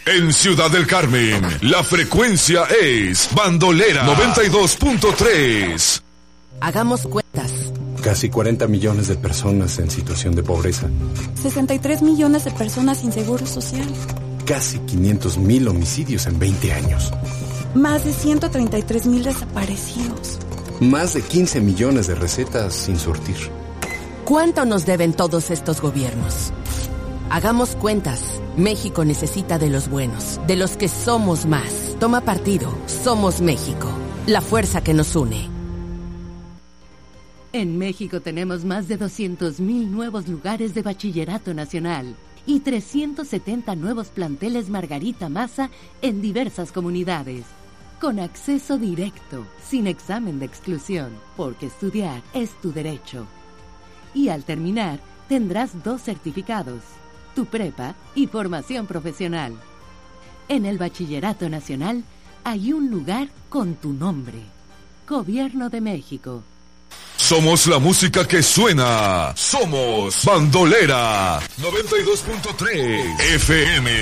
En Ciudad del Carmen, la frecuencia es Bandolera 92.3. Hagamos cuentas. Casi 40 millones de personas en situación de pobreza. 63 millones de personas sin seguro social. Casi 500,000 homicidios en 20 años. Más de 133,000 desaparecidos. Más de 15 millones de recetas sin surtir. ¿Cuánto nos deben todos estos gobiernos? Hagamos cuentas. México necesita de los buenos, de los que somos más. Toma partido. Somos México. La fuerza que nos une. En México tenemos más de 200,000 nuevos lugares de bachillerato nacional y 370 nuevos planteles Margarita Maza en diversas comunidades. Con acceso directo, sin examen de exclusión, porque estudiar es tu derecho. Y al terminar, tendrás 2 certificados, tu prepa y formación profesional. En el Bachillerato Nacional hay un lugar con tu nombre. Gobierno de México. Somos la música que suena. Somos Bandolera 92.3 FM.